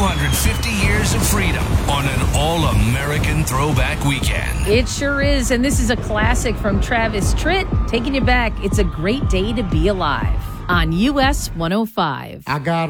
250 years of freedom on an all-American throwback weekend. It sure is, and this is a classic from Travis Tritt, taking you back. It's a great day to be alive on US 105. I got